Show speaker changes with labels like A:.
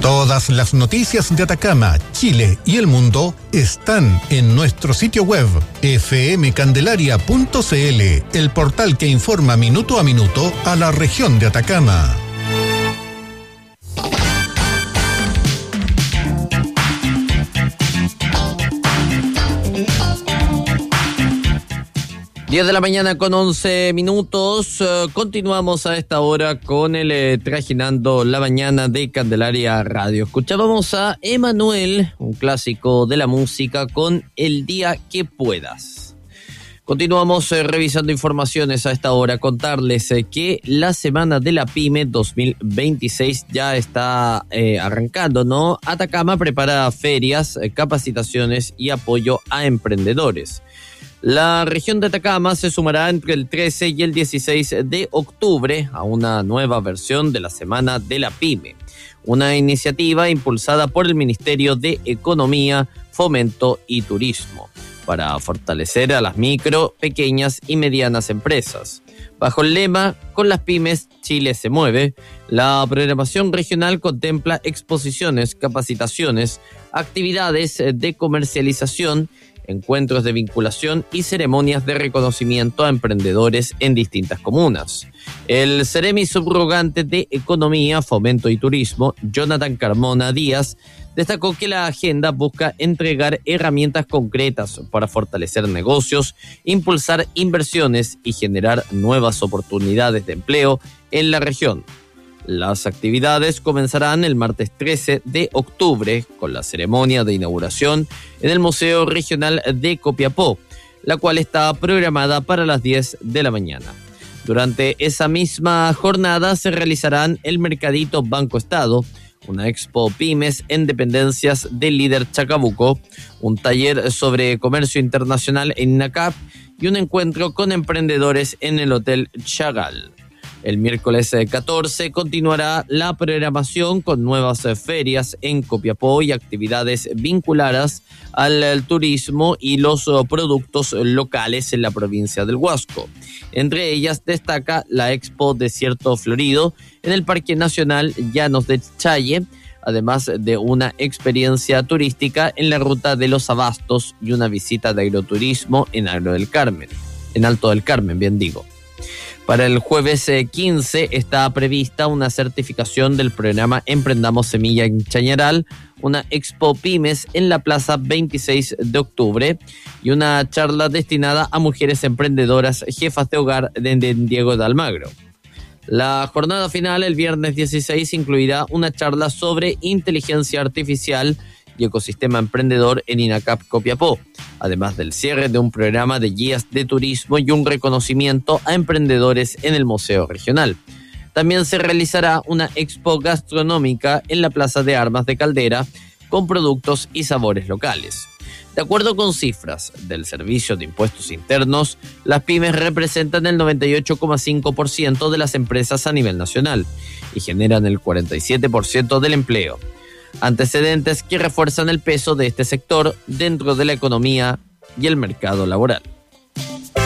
A: Todas las noticias de Atacama, Chile y el mundo están en nuestro sitio web fmcandelaria.cl, el portal que informa minuto a minuto a la región de Atacama.
B: Diez de la mañana con 11 minutos. Continuamos a esta hora con el Trajinando la Mañana de Candelaria Radio. Escuchábamos a Emanuel, un clásico de la música, con El Día que Puedas. Continuamos revisando informaciones a esta hora. Contarles que la Semana de la Pyme 2026 ya está arrancando, ¿no? Atacama prepara ferias, capacitaciones y apoyo a emprendedores. La región de Atacama se sumará entre el 13 y el 16 de octubre a una nueva versión de la Semana de la Pyme, una iniciativa impulsada por el Ministerio de Economía, Fomento y Turismo para fortalecer a las micro, pequeñas y medianas empresas. Bajo el lema "Con las pymes, Chile se mueve", la programación regional contempla exposiciones, capacitaciones, actividades de comercialización, encuentros de vinculación y ceremonias de reconocimiento a emprendedores en distintas comunas. El Seremi subrogante de Economía, Fomento y Turismo, Jonathan Carmona Díaz, destacó que la agenda busca entregar herramientas concretas para fortalecer negocios, impulsar inversiones y generar nuevas oportunidades de empleo en la región. Las actividades comenzarán el martes 13 de octubre con la ceremonia de inauguración en el Museo Regional de Copiapó, la cual está programada para las 10 de la mañana. Durante esa misma jornada se realizarán el Mercadito Banco Estado, una expo pymes en dependencias del líder Chacabuco, un taller sobre comercio internacional en INACAP y un encuentro con emprendedores en el Hotel Chagall. El miércoles 14 continuará la programación con nuevas ferias en Copiapó y actividades vinculadas al turismo y los productos locales en la provincia del Huasco. Entre ellas destaca la Expo Desierto Florido en el Parque Nacional Llanos de Challe, además de una experiencia turística en la Ruta de los Abastos y una visita de agroturismo en Alto del Carmen, bien digo. Para el jueves 15 está prevista una certificación del programa Emprendamos Semilla en Chañaral, una Expo Pymes en la Plaza 26 de octubre y una charla destinada a mujeres emprendedoras, jefas de hogar de Diego de Almagro. La jornada final, el viernes 16, incluirá una charla sobre inteligencia artificial y ecosistema emprendedor en INACAP Copiapó, además del cierre de un programa de guías de turismo y un reconocimiento a emprendedores en el Museo Regional. También se realizará una expo gastronómica en la Plaza de Armas de Caldera con productos y sabores locales. De acuerdo con cifras del Servicio de Impuestos Internos, las pymes representan el 98,5% de las empresas a nivel nacional y generan el 47% del empleo. Antecedentes que refuerzan el peso de este sector dentro de la economía y el mercado laboral.